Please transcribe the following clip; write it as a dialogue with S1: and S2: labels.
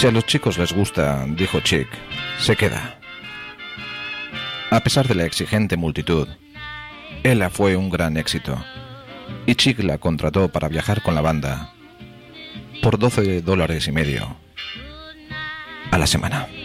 S1: Si a los chicos les gusta, dijo Chick, se queda. A pesar de la exigente multitud, Ella fue un gran éxito, y Chick la contrató para viajar con la banda por $12.50 a la semana.